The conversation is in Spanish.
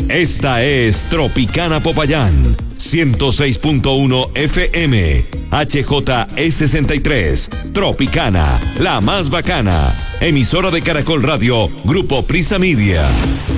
Esta es Tropicana Popayán, 106.1 FM, HJE63, Tropicana, la más bacana. Emisora de Caracol Radio, Grupo Prisa Media.